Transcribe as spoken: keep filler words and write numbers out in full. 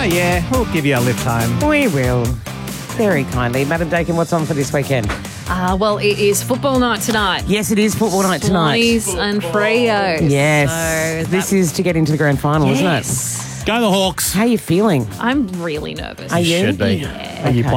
yeah, we'll give you a lift home. We will. Very kindly. Madam Dakin, what's on for this weekend? Uh, well, it is football night tonight. Yes, it is football night tonight. Swanies and Freo. Yes. So this that- is to get into the grand final, yes. isn't it? Go the Hawks. How are you feeling? I'm really nervous. Are you? Should be. Yeah. Are you Okay.